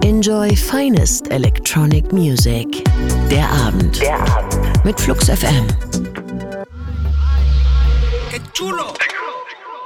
Enjoy finest electronic music. Der Abend. Mit Flux FM. ¡Qué chulo!